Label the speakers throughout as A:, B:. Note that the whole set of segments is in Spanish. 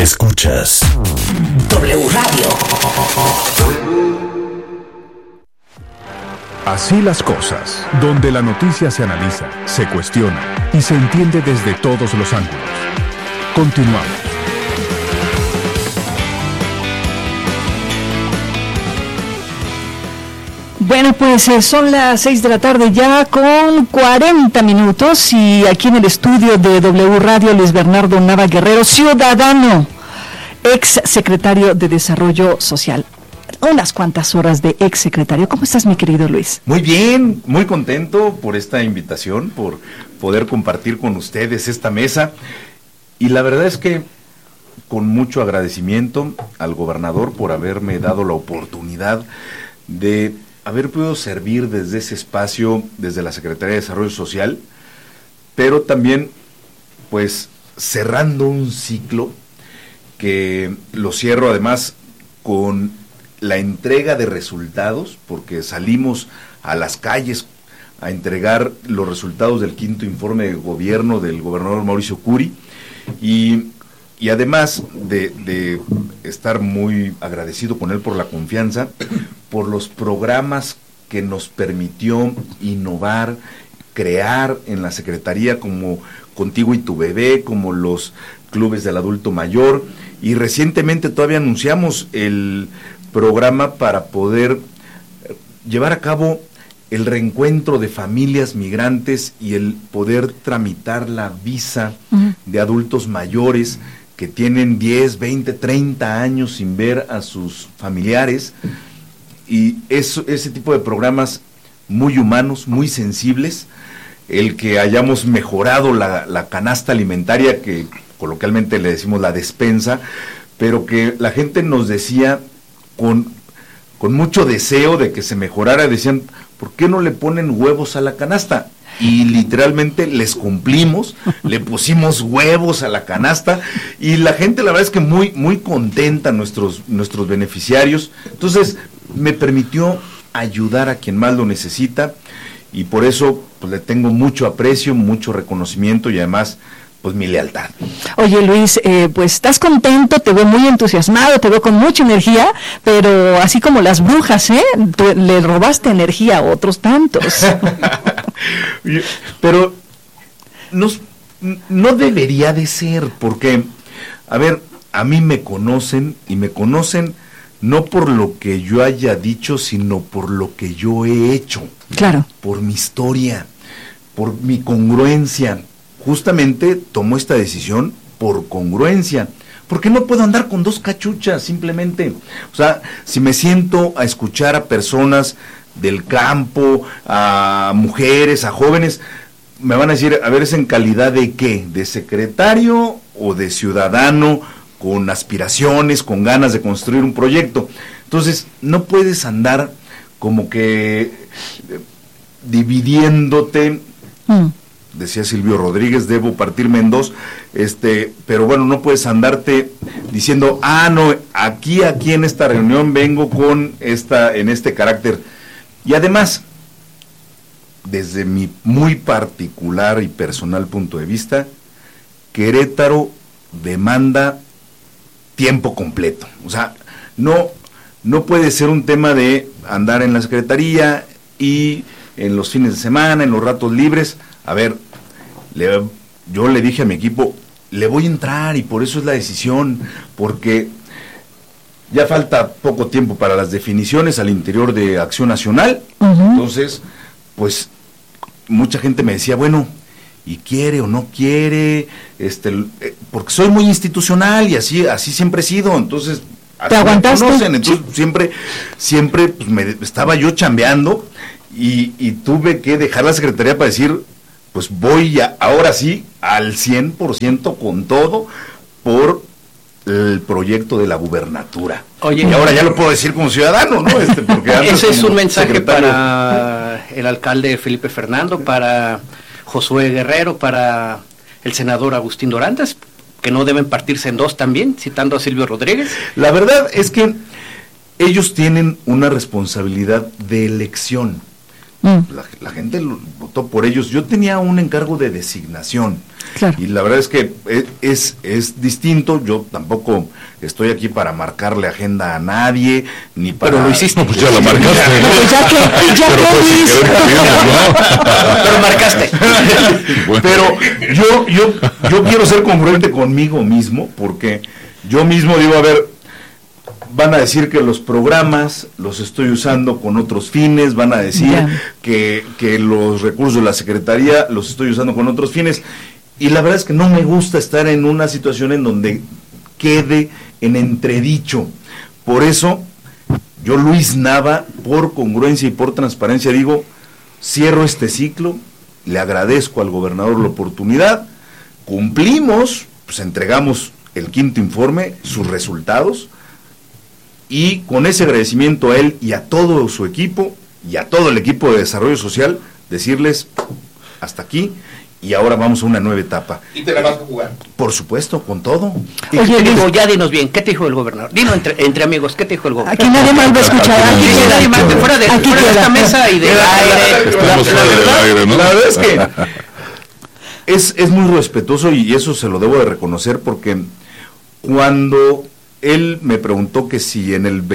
A: Escuchas W Radio.
B: Así las cosas, donde la noticia se analiza, se cuestiona y se entiende desde todos los ángulos. Continuamos.
C: Bueno, pues son las 6 de la tarde ya con 40 minutos y aquí en el estudio de W Radio Luis Bernardo Nava Guerrero, ciudadano, ex secretario de Desarrollo Social. Unas cuantas horas de ex secretario. ¿Cómo estás, mi querido Luis?
D: Muy bien, muy contento por esta invitación, por poder compartir con ustedes esta mesa. Y la verdad es que con mucho agradecimiento al gobernador por haberme dado la oportunidad de haber podido servir desde ese espacio, desde la Secretaría de Desarrollo Social, pero también, pues, cerrando un ciclo que lo cierro además con la entrega de resultados, porque salimos a las calles a entregar los resultados del 5º informe de gobierno del gobernador Mauricio Curi, y además de estar muy agradecido con él por la confianza, por los programas que nos permitió innovar, crear en la Secretaría, como Contigo y tu Bebé, como los clubes del adulto mayor, y recientemente todavía anunciamos el programa para poder llevar a cabo el reencuentro de familias migrantes y el poder tramitar la visa de adultos mayores que tienen 10, 20, 30 años sin ver a sus familiares, y ese tipo de programas muy humanos, muy sensibles, el que hayamos mejorado la canasta alimentaria, que coloquialmente le decimos la despensa, pero que la gente nos decía con mucho deseo de que se mejorara, decían, ¿por qué no le ponen huevos a la canasta? Y literalmente les cumplimos, le pusimos huevos a la canasta, y la gente, la verdad es que muy, muy contenta, nuestros beneficiarios. Entonces me permitió ayudar a quien más lo necesita, y por eso pues le tengo mucho aprecio, mucho reconocimiento y además pues mi lealtad.
C: Oye, Luis, pues estás contento, te veo muy entusiasmado, te veo con mucha energía, pero así como las brujas, tú le robaste energía a otros tantos.
D: Pero no debería de ser, porque, a ver, a mí me conocen, y me conocen no por lo que yo haya dicho, sino por lo que yo he hecho.
C: Claro.
D: Por mi historia, por mi congruencia. Justamente tomo esta decisión por congruencia, porque no puedo andar con dos cachuchas simplemente. O sea, si me siento a escuchar a personas del campo, a mujeres, a jóvenes, me van a decir, a ver, ¿es en calidad de qué? ¿De secretario o de ciudadano con aspiraciones, con ganas de construir un proyecto? Entonces, no puedes andar como que dividiéndote. Decía Silvio Rodríguez, debo partirme en dos, pero bueno, no puedes andarte diciendo, no, aquí en esta reunión vengo en este carácter. Y además, desde mi muy particular y personal punto de vista, Querétaro demanda tiempo completo. O sea, no puede ser un tema de andar en la secretaría y en los fines de semana, en los ratos libres. A ver, yo le dije a mi equipo, le voy a entrar, y por eso es la decisión, porque ya falta poco tiempo para las definiciones al interior de Acción Nacional. Entonces, pues, mucha gente me decía, bueno, ¿y quiere o no quiere? Porque soy muy institucional y así siempre he sido, entonces,
C: ¿te aguantaste?
D: Entonces, siempre pues, estaba yo chambeando, y tuve que dejar la secretaría para decir, pues voy ahora sí al 100% con todo por el proyecto de la gubernatura.
E: Oye,
D: y ahora ya lo puedo decir como ciudadano, ¿no? Porque
E: ese es un mensaje
D: secretario
E: para el alcalde Felipe Fernando, para Josué Guerrero, para el senador Agustín Dorantes, que no deben partirse en dos también, citando a Silvio Rodríguez.
D: La verdad es que ellos tienen una responsabilidad de elección. La gente votó por ellos. Yo tenía un encargo de designación.
C: Claro.
D: Y la verdad es que es distinto. Yo tampoco estoy aquí para marcarle agenda a nadie, ni para...
E: Pero lo hiciste.
B: No, pues ya la marcaste.
C: Pues ya
B: Pero
C: que
B: pues, si
C: Luis.
B: querés, ¿no?
E: Pero marcaste.
B: Bueno.
D: Pero yo quiero ser congruente conmigo mismo, porque yo mismo digo, a ver, van a decir que los programas los estoy usando con otros fines, van a decir que los recursos de la Secretaría los estoy usando con otros fines, y la verdad es que no me gusta estar en una situación en donde quede en entredicho. Por eso, yo, Luis Nava, por congruencia y por transparencia, digo, cierro este ciclo, le agradezco al gobernador la oportunidad, cumplimos, pues entregamos el quinto informe, sus resultados, y con ese agradecimiento a él y a todo su equipo, y a todo el equipo de desarrollo social, decirles, hasta aquí, y ahora vamos a una nueva etapa.
F: ¿Y te la vas a jugar?
D: Por supuesto, con todo.
C: Oye,
E: Digo,
C: Luis,
E: ya dinos bien, ¿qué te dijo el gobernador? Dino entre amigos, ¿qué te dijo el gobernador?
C: aquí nadie más va a escuchar. Aquí
E: Sí, nadie más,
C: queda.
E: fuera de
C: Aquí
E: fuera de
C: queda.
E: esta mesa y del aire.
B: Estamos fuera del aire, ¿no?
D: La verdad es que es muy respetuoso, y eso se lo debo de reconocer, porque cuando él me preguntó que si en el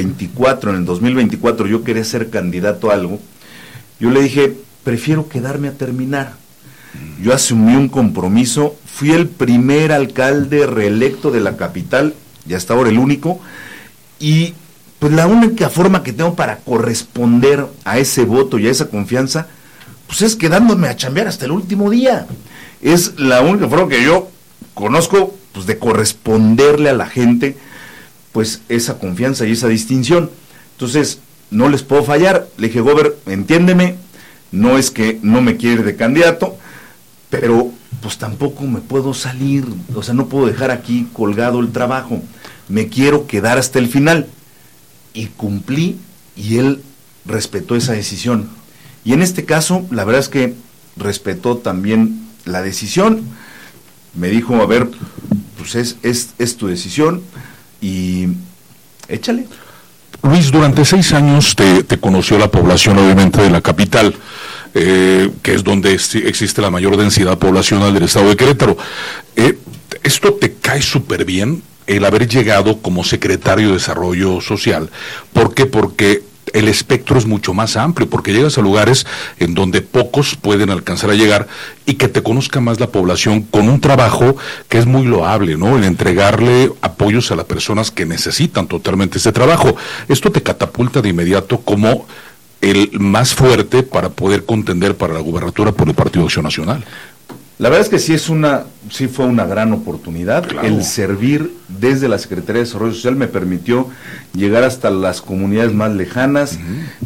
D: 2024 yo quería ser candidato a algo, yo le dije, prefiero quedarme a terminar. Yo asumí un compromiso, fui el primer alcalde reelecto de la capital, y hasta ahora el único, y pues la única forma que tengo para corresponder a ese voto y a esa confianza, pues es quedándome a chambear hasta el último día. Es la única forma que yo conozco, pues, de corresponderle a la gente, pues, esa confianza y esa distinción. Entonces, no les puedo fallar. Le dije, Gober, entiéndeme, no es que no me quiere de candidato, pero pues tampoco me puedo salir, o sea, no puedo dejar aquí colgado el trabajo, me quiero quedar hasta el final. Y cumplí, y él respetó esa decisión. Y en este caso, la verdad es que respetó también la decisión, me dijo, a ver, pues es tu decisión, y échale.
B: Luis, durante 6 años te conoció la población, obviamente, de la capital, que es donde existe la mayor densidad poblacional del estado de Querétaro. Esto te cae súper bien, el haber llegado como secretario de Desarrollo Social. ¿Por qué? Porque el espectro es mucho más amplio, porque llegas a lugares en donde pocos pueden alcanzar a llegar, y que te conozca más la población con un trabajo que es muy loable, ¿no? En entregarle apoyos a las personas que necesitan totalmente ese trabajo. Esto te catapulta de inmediato como el más fuerte para poder contender para la gubernatura por el Partido Acción Nacional.
D: La verdad es que sí fue una gran oportunidad.
B: Claro.
D: El servir desde la Secretaría de Desarrollo Social me permitió llegar hasta las comunidades más lejanas,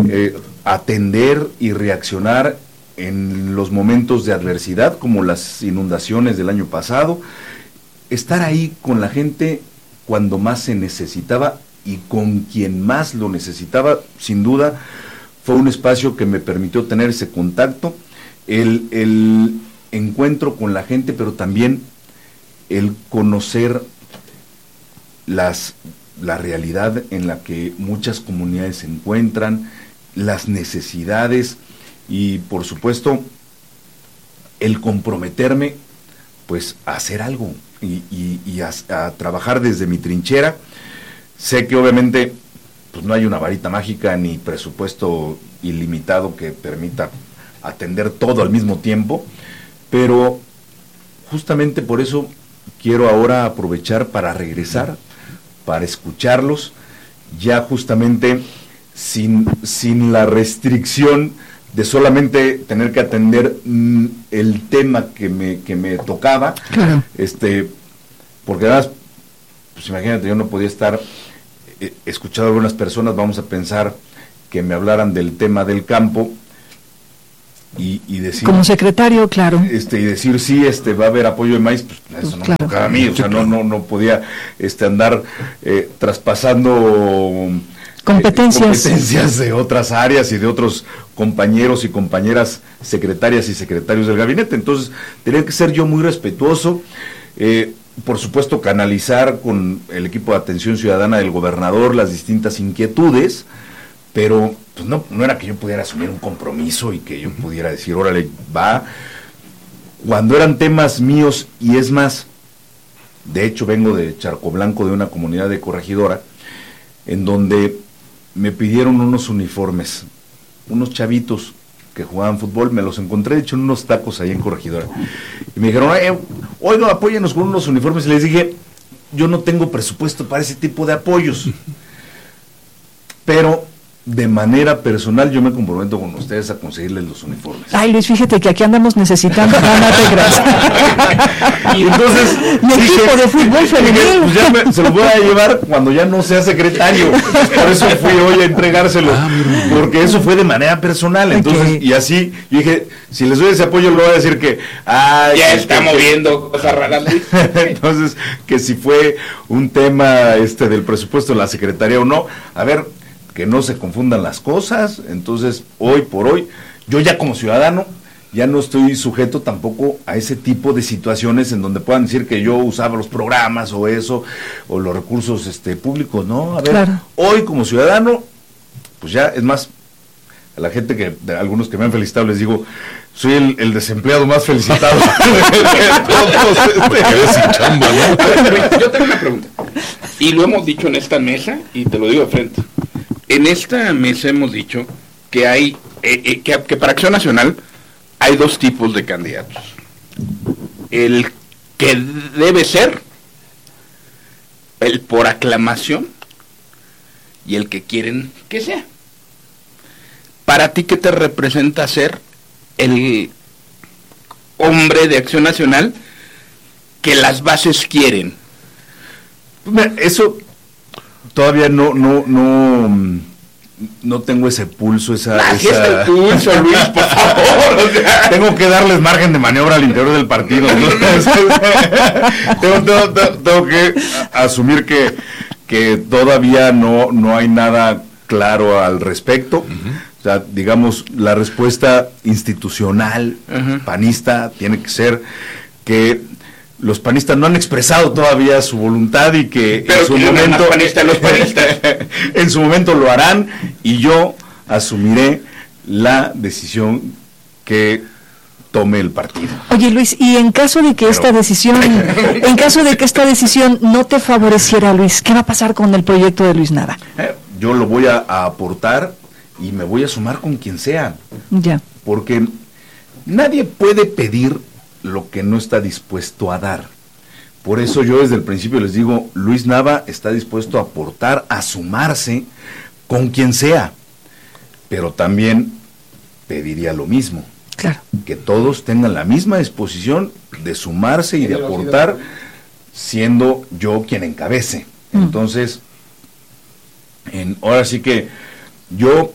D: atender y reaccionar en los momentos de adversidad, como las inundaciones del año pasado, estar ahí con la gente cuando más se necesitaba y con quien más lo necesitaba. Sin duda fue un espacio que me permitió tener ese contacto, el encuentro con la gente, pero también el conocer la realidad en la que muchas comunidades se encuentran, las necesidades, y por supuesto el comprometerme pues a hacer algo y a trabajar desde mi trinchera. Sé que obviamente pues no hay una varita mágica ni presupuesto ilimitado que permita atender todo al mismo tiempo, pero justamente por eso quiero ahora aprovechar para regresar, para escucharlos, ya justamente sin la restricción de solamente tener que atender el tema que me tocaba.
C: Claro.
D: Porque además, pues imagínate, yo no podía estar escuchando a algunas personas, vamos a pensar que me hablaran del tema del campo, y decir,
C: como secretario, claro.
D: y decir sí, va a haber apoyo de maíz, pues eso no
C: claro.
D: me tocaba a mí, o sea, no podía andar traspasando competencias de otras áreas y de otros compañeros y compañeras secretarias y secretarios del gabinete. Entonces tenía que ser yo muy respetuoso, por supuesto canalizar con el equipo de atención ciudadana del gobernador las distintas inquietudes, pero pues no era que yo pudiera asumir un compromiso y que yo pudiera decir, órale, va. cuando eran temas míos, y es más, de hecho vengo de Charco Blanco, de una comunidad de Corregidora, en donde me pidieron unos uniformes, unos chavitos que jugaban fútbol, me los encontré de hecho en unos tacos ahí en Corregidora, y me dijeron, oiga, apóyenos con unos uniformes, y les dije, yo no tengo presupuesto para ese tipo de apoyos, pero de manera personal yo me comprometo con ustedes a conseguirles los uniformes.
C: Ay, Luis, fíjate que aquí andamos necesitando
D: y entonces
C: mi equipo de fútbol femenil.
D: Pues ya se los voy a llevar cuando ya no sea secretario. Por eso fui hoy a entregárselos, porque eso fue de manera personal. Entonces, y así, yo dije, si les doy ese apoyo, le voy a decir que
F: ya está moviendo cosas raras.
D: Entonces, que si fue un tema del presupuesto de la secretaría o no, a ver, que no se confundan las cosas. Entonces, hoy por hoy, yo ya como ciudadano, ya no estoy sujeto tampoco a ese tipo de situaciones en donde puedan decir que yo usaba los programas o eso, o los recursos públicos, ¿no? A ver, claro. Hoy como ciudadano, pues ya, es más, a la gente de algunos que me han felicitado, les digo, soy el desempleado más felicitado.
F: Sin chamba, ¿no? Yo tengo una pregunta, y lo hemos dicho en esta mesa, y te lo digo de frente. En esta mesa hemos dicho que hay que para Acción Nacional hay dos tipos de candidatos. El que debe ser, el por aclamación, y el que quieren que sea. Para ti, ¿qué te representa ser el hombre de Acción Nacional que las bases quieren?
D: Eso todavía no tengo ese pulso,
F: Aquí está el pulso, Luis, por favor.
D: Tengo que darles margen de maniobra al interior del partido. Tengo que asumir que todavía no hay nada claro al respecto. O sea, digamos, la respuesta institucional panista tiene que ser que los panistas no han expresado todavía su voluntad y que
F: pero
D: en su momento
F: los panistas
D: en su momento lo harán, y yo asumiré la decisión que tome el partido.
C: Oye, Luis, y en caso de que esta decisión no te favoreciera, Luis, ¿qué va a pasar con el proyecto de Luis Nava?
D: Yo lo voy a aportar y me voy a sumar con quien sea.
C: Ya.
D: Porque nadie puede pedir lo que no está dispuesto a dar. Por eso yo desde el principio les digo, Luis Nava está dispuesto a aportar, a sumarse con quien sea, pero también pediría lo mismo.
C: Claro.
D: Que todos tengan la misma disposición de sumarse y de aportar, siendo yo quien encabece. Entonces, ahora sí que yo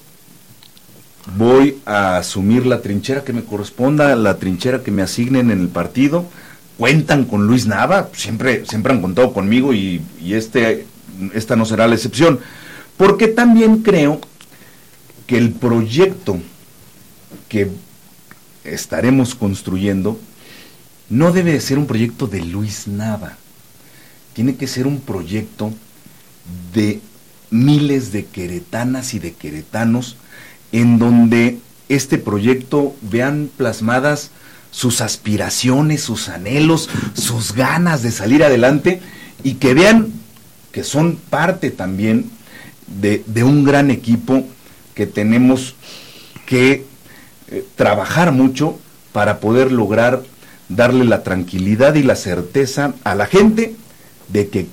D: voy a asumir la trinchera que me corresponda, la trinchera que me asignen en el partido. Cuentan con Luis Nava, siempre han contado conmigo, y esta no será la excepción, porque también creo que el proyecto que estaremos construyendo no debe de ser un proyecto de Luis Nava, tiene que ser un proyecto de miles de queretanas y de queretanos, en donde este proyecto vean plasmadas sus aspiraciones, sus anhelos, sus ganas de salir adelante, y que vean que son parte también de un gran equipo que tenemos que trabajar mucho para poder lograr darle la tranquilidad y la certeza a la gente de que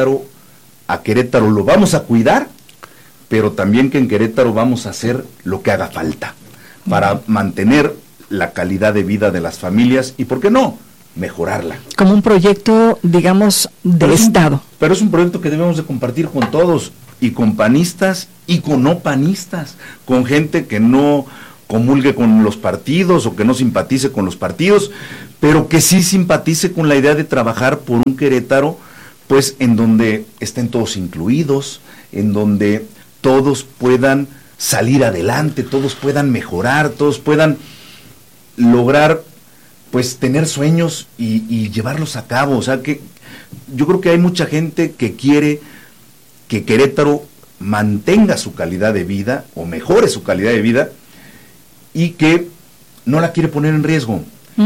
D: a Querétaro lo vamos a cuidar, pero también que en Querétaro vamos a hacer lo que haga falta para mantener la calidad de vida de las familias y, ¿por qué no?, mejorarla.
C: Como un proyecto, digamos, del Estado.
D: Pero es un proyecto que debemos de compartir con todos, y con panistas y con no panistas, con gente que no comulgue con los partidos o que no simpatice con los partidos, pero que sí simpatice con la idea de trabajar por un Querétaro, pues en donde estén todos incluidos, en donde todos puedan salir adelante, todos puedan mejorar, todos puedan lograr, pues, tener sueños y llevarlos a cabo. O sea, que yo creo que hay mucha gente que quiere que Querétaro mantenga su calidad de vida o mejore su calidad de vida, y que no la quiere poner en riesgo.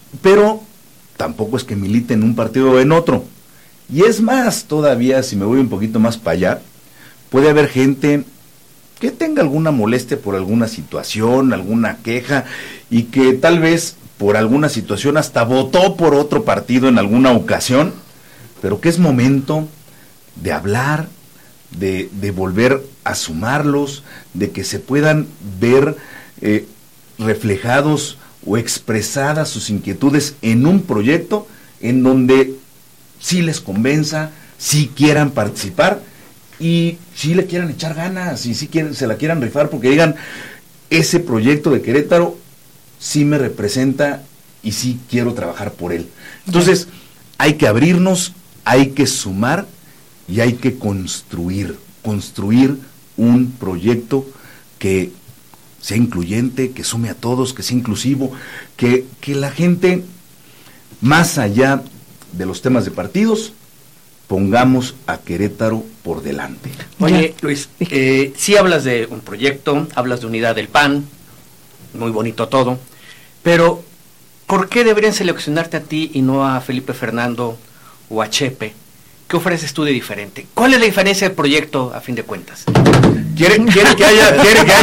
D: pero tampoco es que milite en un partido o en otro. Y es más, todavía, si me voy un poquito más para allá, puede haber gente que tenga alguna molestia por alguna situación, alguna queja, y que tal vez por alguna situación hasta votó por otro partido en alguna ocasión, pero que es momento de hablar, de volver a sumarlos, de que se puedan ver reflejados o expresadas sus inquietudes en un proyecto en donde sí les convenza, sí quieran participar y sí le quieran echar ganas y sí se la quieran rifar, porque digan, ese proyecto de Querétaro sí me representa y sí quiero trabajar por él. Entonces, hay que abrirnos, hay que sumar y hay que construir un proyecto que sea incluyente, que sume a todos, que sea inclusivo, que la gente, más allá de los temas de partidos, pongamos a Querétaro por delante.
E: Oye, Luis, sí hablas de un proyecto, hablas de unidad del PAN, muy bonito todo, pero ¿por qué deberían seleccionarte a ti y no a Felipe Fernando o a Chepe? ¿Qué ofreces tú de diferente? ¿Cuál es la diferencia del proyecto a fin de cuentas?
D: ¿Quiere que haya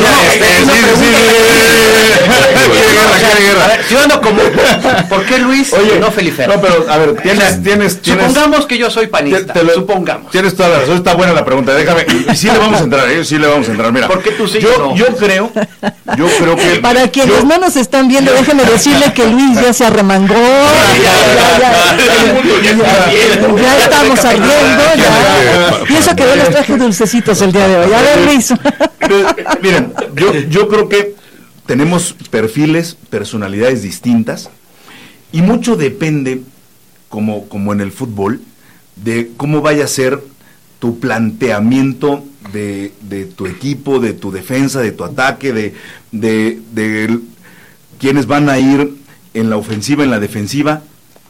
E: A ver, yo ando como, ¿por qué Luis y no Felipe?
D: No, pero a ver, tienes
E: supongamos que yo soy panista, supongamos.
D: Tienes toda la razón, está buena la pregunta, déjame, y sí le vamos a entrar, mira.
E: ¿Por qué tú sí?
D: Yo creo que...
C: Para quienes no nos están viendo, déjenme decirle que Luis ya se arremangó, ya estamos saliendo, y eso que yo les traje dulcecitos el día de hoy. A ver, Luis.
D: Miren, yo creo que tenemos perfiles, personalidades distintas, y mucho depende, como en el fútbol, de cómo vaya a ser tu planteamiento de tu equipo, de tu defensa, de tu ataque, de quiénes van a ir en la ofensiva, en la defensiva,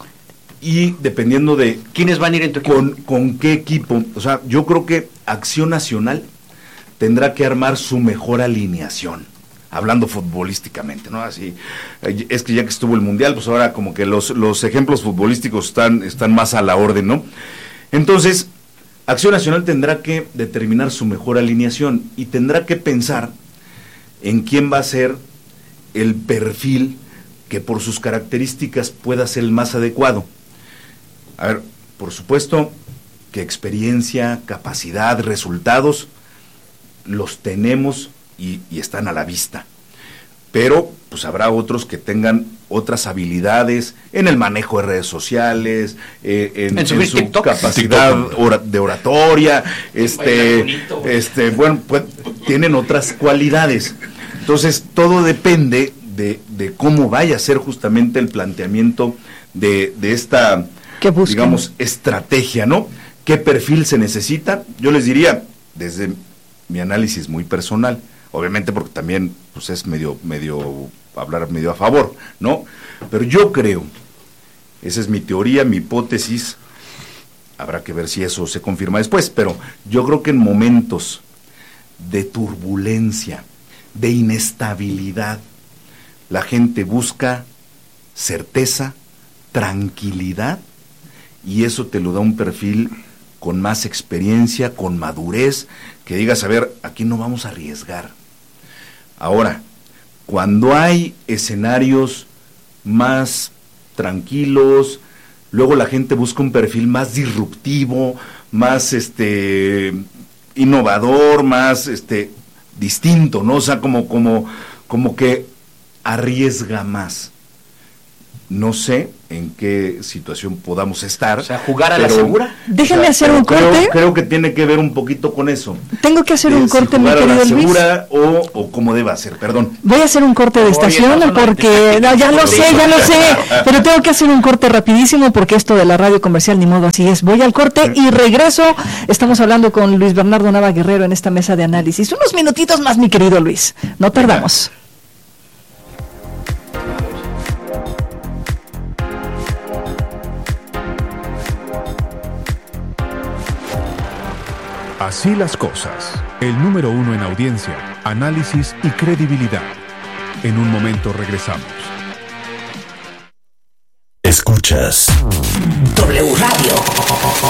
D: y dependiendo de
E: quiénes van a ir en tu equipo,
D: con qué equipo. O sea, yo creo que Acción Nacional tendrá que armar su mejor alineación, hablando futbolísticamente, ¿no? Así, es que ya que estuvo el Mundial, pues ahora como que los ejemplos futbolísticos están más a la orden, ¿no? Entonces, Acción Nacional tendrá que determinar su mejor alineación y tendrá que pensar en quién va a ser el perfil que por sus características pueda ser el más adecuado. A ver, por supuesto que experiencia, capacidad, resultados los tenemos y están a la vista, pero pues habrá otros que tengan otras habilidades en el manejo de redes sociales, en su TikTok, capacidad de oratoria, bueno, pues tienen otras cualidades. Entonces todo depende de cómo vaya a ser justamente el planteamiento de esta, digamos, estrategia, ¿no? ¿Qué perfil se necesita? Yo les diría, desde mi análisis muy personal, obviamente porque también pues es medio hablar medio a favor, ¿no? Pero yo creo, esa es mi teoría, mi hipótesis, habrá que ver si eso se confirma después, pero yo creo que en momentos de turbulencia, de inestabilidad, la gente busca certeza, tranquilidad, y eso te lo da un perfil con más experiencia, con madurez, que digas, a ver, aquí no vamos a arriesgar. Ahora, cuando hay escenarios más tranquilos, luego la gente busca un perfil más disruptivo, más innovador, más distinto, ¿no? O sea, como que arriesga más. No sé en qué situación podamos estar.
E: O sea, jugar a la segura.
C: Déjenme hacer un corte.
D: Creo que tiene que ver un poquito con eso.
C: Tengo que hacer un corte, mi querido Luis.
D: Segura o cómo deba ser, perdón.
C: Voy a hacer un corte de estación porque ya lo sé, pero tengo que hacer un corte rapidísimo porque esto de la radio comercial ni modo, así es. Voy al corte y regreso. Estamos hablando con Luis Bernardo Nava Guerrero en esta mesa de análisis. Unos minutitos más, mi querido Luis. No tardamos.
G: Así las cosas. El número 1 en audiencia, análisis y credibilidad. En un momento regresamos.
A: Escuchas W Radio.